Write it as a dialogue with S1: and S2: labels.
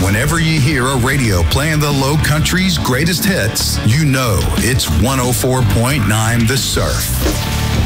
S1: Whenever you hear a radio playing the Low Country's greatest hits, you know it's 104.9 The Surf.